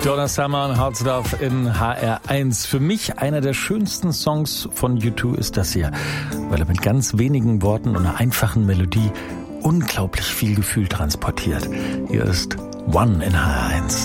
Donna Summer und Hard Stuff in HR1. Für mich einer der schönsten Songs von U2 ist das hier, weil er mit ganz wenigen Worten und einer einfachen Melodie unglaublich viel Gefühl transportiert. Hier ist One in HR1.